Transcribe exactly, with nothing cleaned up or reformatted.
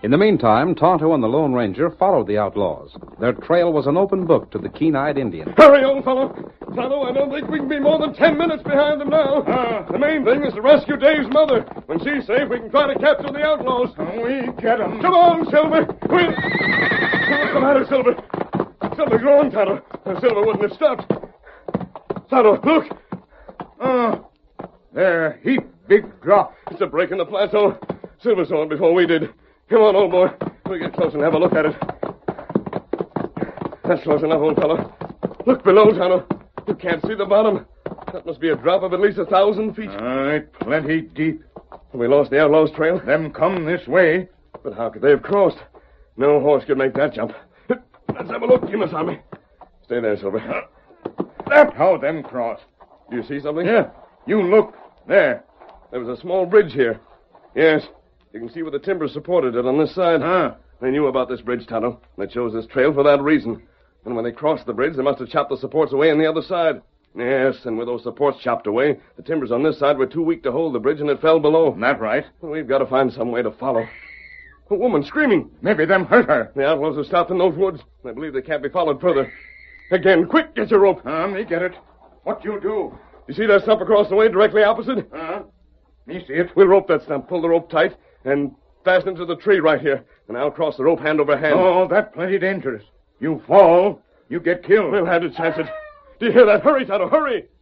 In the meantime, Tonto and the Lone Ranger followed the outlaws. Their trail was an open book to the keen-eyed Indian. Hurry, old fellow. Tonto, I don't think we can be more than ten minutes behind them now. Uh, the main thing is to rescue Dave's mother. When she's safe, we can try to capture the outlaws. We get them. Come on, Silver. We'll... What's the matter, Silver? Something's wrong, Tonto. Silver wouldn't have stopped. Tonto, look. Oh, there, heap big drop. It's a break in the plateau. Silver saw it before we did. Come on, old boy. We'll get close and have a look at it. That's close enough, old fellow. Look below, Tonto. You can't see the bottom. That must be a drop of at least a thousand feet. Aye, plenty deep. We lost the outlaws' trail. Them come this way. But how could they have crossed? No horse could make that jump. Let's have a look, Kimasami. Stay there, Silver. Uh, that's how them cross. Do you see something? Yeah. You look. There. There was a small bridge here. Yes. You can see where the timber supported it on this side. Huh. They knew about this bridge, Tonto. They chose this trail for that reason. And when they crossed the bridge, they must have chopped the supports away on the other side. Yes, and with those supports chopped away, the timbers on this side were too weak to hold the bridge, and it fell below. That right? Well, we've got to find some way to follow. A woman screaming. Maybe them hurt her. The outlaws are stopped in those woods. I believe they can't be followed further. Again, quick, get your rope. Uh, me get it. What you do? You see that stump across the way directly opposite? Uh, me see it. We'll rope that stump, pull the rope tight, and fasten it to the tree right here. And I'll cross the rope hand over hand. Oh, that's plenty dangerous. You fall, you get killed. We'll have to chance it. Do you hear that? Hurry, Tonto, hurry!